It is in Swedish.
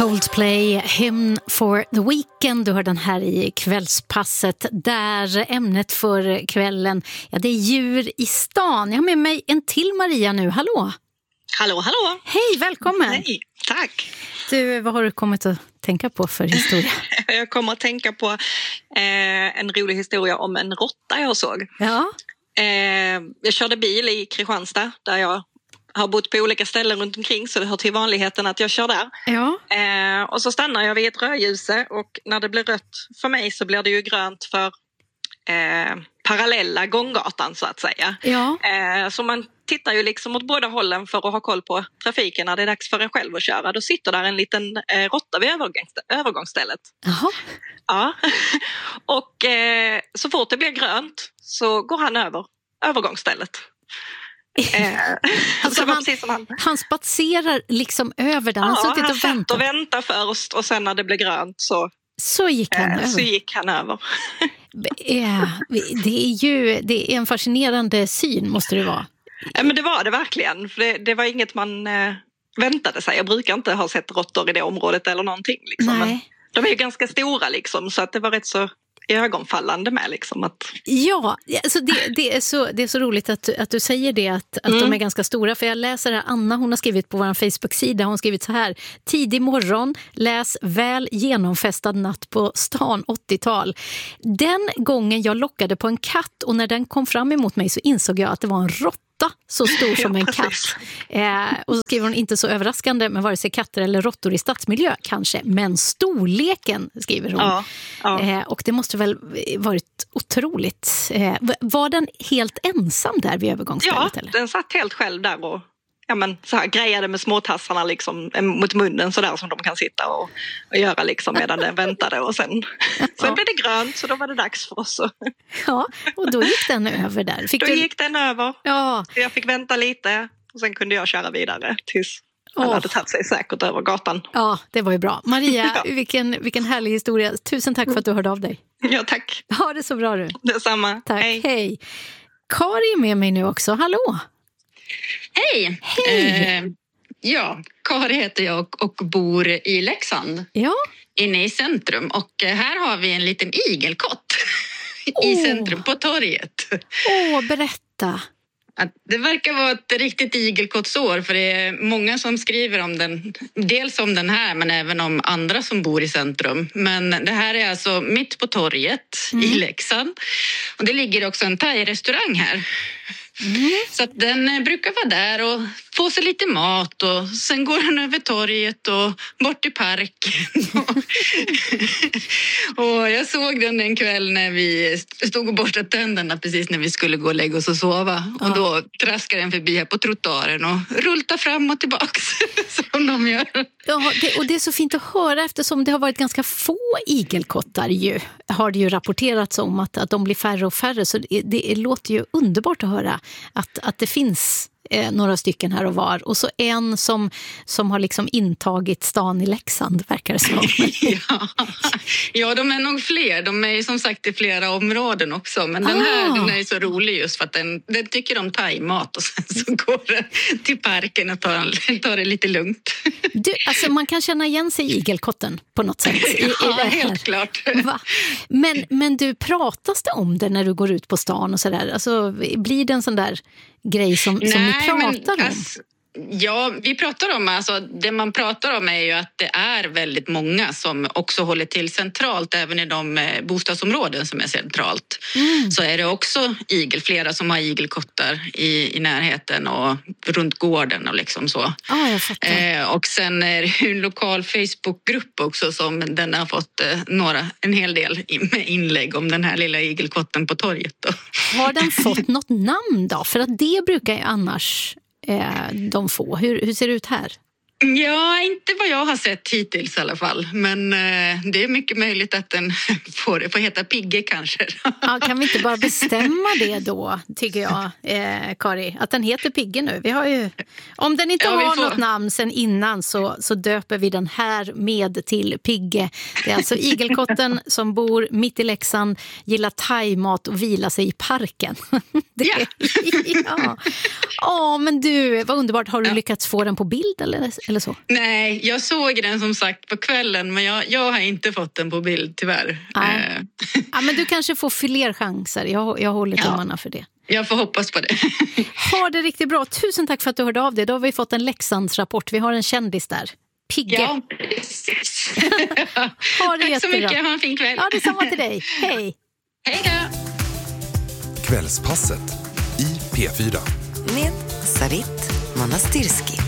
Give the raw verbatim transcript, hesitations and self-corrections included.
Coldplay, Hymn for the Weekend. Du hör den här i kvällspasset där ämnet för kvällen, ja, det är djur i stan. Jag har med mig en till Maria nu. Hallå! Hallå, hallå! Hej, välkommen! Hej, tack! Du, vad har du kommit att tänka på för historia? Jag kommer att tänka på eh, en rolig historia om en råtta jag såg. Ja. Eh, jag körde bil i Kristianstad där jag har bott på olika ställen runt omkring, så det hör till vanligheten att jag kör där. Ja. Eh, och så stannar jag vid ett rödljuse, och när det blir rött för mig så blir det ju grönt för eh, parallella gånggatan så att säga. Ja. Eh, så man tittar ju liksom åt båda hållen för att ha koll på trafiken när det är dags för en själv att köra. Då sitter där en liten eh, råtta vid övergångsst- övergångsstället. Jaha. Ja. Och eh, så fort det blir grönt så går han över övergångsstället. Eh, alltså han, han, som han, han spatserar liksom över där. Han ja, suttit han och satt väntat. och väntade först, och sen när det blev grönt så, Så gick han eh, över. så gick han över. Ja, det är ju det är en fascinerande syn, måste det vara. Ja, men det var det verkligen. För det, det var inget man eh, väntade sig. Jag brukar inte ha sett råttor i det området eller någonting. Liksom. Men de är ju ganska stora liksom, så att det var rätt så ögonfallande med. Liksom, att... Ja, alltså det, det, är så, det är så roligt att, att du säger det, att, att mm. de är ganska stora. För jag läser här, Anna, hon har skrivit på vår Facebook-sida, hon har skrivit så här: tidig morgon, läs väl genomfestad natt på stan åttiotal. Den gången jag lockade på en katt, och när den kom fram emot mig så insåg jag att det var en råtta så stor som en katt. Eh, och så skriver hon: inte så överraskande med vare sig katter eller råttor i stadsmiljö kanske, men storleken, skriver hon. Ja, ja. Eh, och det måste väl varit otroligt. Eh, var den helt ensam där vid övergångsstället? Ja, eller? Den satt helt själv där och ja, men, så här, grejade med småtassarna liksom, mot munnen så där som de kan sitta och, och göra liksom, medan den väntade. Och sen, ja. sen blev det grönt, så då var det dags för oss. Ja, och då gick den över där. Fick då du... gick den över. Ja. Så jag fick vänta lite, och sen kunde jag köra vidare tills han oh. hade tagit sig säkert över gatan. Ja, det var ju bra. Maria, ja. vilken, vilken härlig historia. Tusen tack för att du hörde av dig. Ja, tack. Ha det så bra du. Detsamma. Tack, hej. hej. Kari är med mig nu också. Hallå! Hej! Hej! Eh, ja, Kari heter jag och, och bor i Leksand. Ja. Inne i centrum. Och här har vi en liten igelkott oh. i centrum på torget. Åh, oh, berätta! Att det verkar vara ett riktigt igelkottsår, för det är många som skriver om den. Dels om den här, men även om andra som bor i centrum. Men det här är alltså mitt på torget mm. i Leksand. Och det ligger också en thai-restaurang här. Mm. Så att den brukar vara där och få sig lite mat, och sen går han över torget och bort i parken. Och jag såg den en kväll när vi stod och borstade tänderna precis när vi skulle gå och lägga oss och sova. Ja. Och då traskade den förbi här på trottoaren och rullade fram och tillbaks som de gör. Ja, det, och det är så fint att höra, eftersom det har varit ganska få igelkottar ju, har det ju rapporterats om att, att de blir färre och färre, så det, det låter ju underbart att höra att, att det finns eh, några stycken här och var, och så en som, som har liksom intagit stan i Leksand, verkar det som. ja. ja, de är nog fler. De är som sagt i flera områden också, men den här ah. den är så rolig just för att den, den tycker om thai-mat, och sen så går den till parken och tar, tar det lite lugnt. Du, alltså man kan känna igen sig i igelkotten på något sätt. I, i ja, helt klart. Va? Men, men du, pratas det om det när du går ut på stan och sådär? Alltså, blir det en sån där grej som, Nej, som ni pratar men, om? Alltså, ja, vi pratar om, alltså det man pratar om är ju att det är väldigt många som också håller till centralt, även i de bostadsområden som är centralt. Mm. Så är det också igel, flera som har igelkottar i, i närheten och runt gården och liksom så. Ah, jag fattar. Eh, och sen är det en lokal Facebookgrupp också som den har fått eh, några, en hel del med inlägg om den här lilla igelkotten på torget då. Har den fått något namn då? För att det brukar ju annars eh, de få. Hur, hur ser det ut här? Ja, inte vad jag har sett hittills i alla fall. Men eh, det är mycket möjligt att den får, får heta Pigge kanske. Ja, kan vi inte bara bestämma det då, tycker jag, eh, Kari? Att den heter Pigge nu. Vi har ju, om den inte ja, har får... något namn sen innan så, så döper vi den här med till Pigge. Det är alltså igelkotten som bor mitt i Leksand, gillar thaimat och vila sig i parken. det. Ja. ja. Åh, men du, vad underbart. Har du ja. lyckats få den på bild eller, eller så? Nej, jag såg den som sagt på kvällen, men jag, jag har inte fått den på bild, tyvärr. Nej. Ja, men du kanske får fler chanser. Jag, jag håller tummarna ja. för det. Jag får hoppas på det. Ha det riktigt bra. Tusen tack för att du hörde av dig. Då har vi fått en Leksandsrapport. Vi har en kändis där. Pigge. Ja, precis. Ha det tack jättebra. så mycket. Ha en fin kväll. Ja, detsamma till dig. Hej. Hej då. Kvällspasset i P fyra. Med Sarit Manastirski.